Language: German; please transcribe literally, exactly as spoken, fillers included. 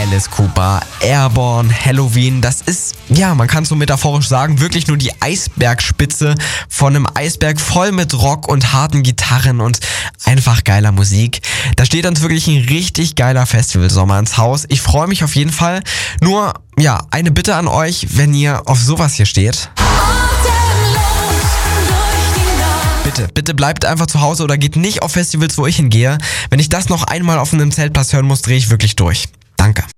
Alice Cooper, Airborne, Helloween, das ist, ja, man kann so metaphorisch sagen, wirklich nur die Eisbergspitze von einem Eisberg voll mit Rock und harten Gitarren und einfach geiler Musik. Da steht uns wirklich ein richtig geiler Festivalsommer ins Haus. Ich freue mich auf jeden Fall. Nur, ja, eine Bitte an euch, wenn ihr auf sowas hier steht. Bitte, bitte bleibt einfach zu Hause oder geht nicht auf Festivals, wo ich hingehe. Wenn ich das noch einmal auf einem Zeltplatz hören muss, drehe ich wirklich durch. Danke.